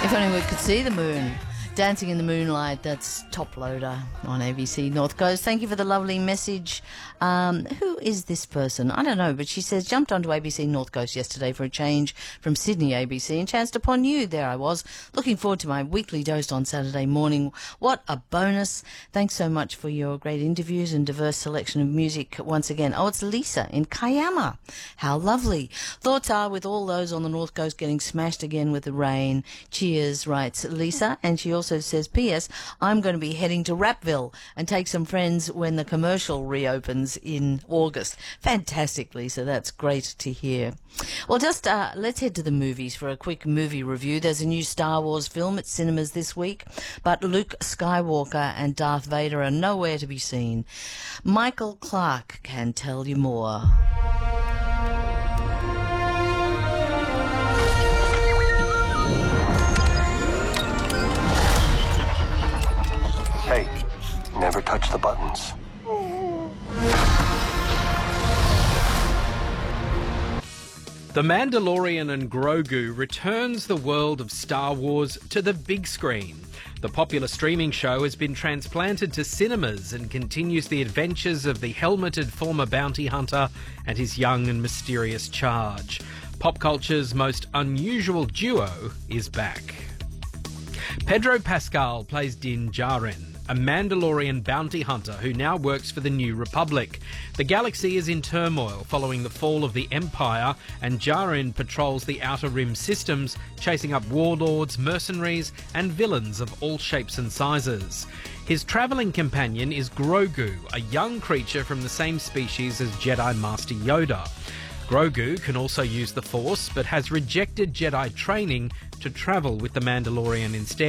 If only we could see the moon. Dancing in the Moonlight, that's Top Loader on ABC North Coast. Thank you for the lovely message. Who is this person? I don't know, but she says, jumped onto ABC North Coast yesterday for a change from Sydney ABC and chanced upon you. There I was, looking forward to my weekly dose on Saturday morning. What a bonus. Thanks so much for your great interviews and diverse selection of music once again. Oh, it's Lisa in Kiama. How lovely. Thoughts are with all those on the North Coast getting smashed again with the rain. Cheers, writes Lisa. And she also says, P.S. I'm going to be heading to Rapville and take some friends when the commercial reopens in August. Fantastic, Lisa. That's great to hear. Well, just let's head to the movies for a quick movie review. There's a new Star Wars film at cinemas this week, but Luke Skywalker and Darth Vader are nowhere to be seen. Michael Clark can tell you more. Hey, never touch the buttons. The Mandalorian and Grogu returns the world of Star Wars to the big screen. The popular streaming show has been transplanted to cinemas and continues the adventures of the helmeted former bounty hunter and his young and mysterious charge. Pop culture's most unusual duo is back. Pedro Pascal plays Din Djarin, a Mandalorian bounty hunter who now works for the New Republic. The galaxy is in turmoil following the fall of the Empire, and Djarin patrols the Outer Rim systems, chasing up warlords, mercenaries, and villains of all shapes and sizes. His travelling companion is Grogu, a young creature from the same species as Jedi Master Yoda. Grogu can also use the Force, but has rejected Jedi training to travel with the Mandalorian instead.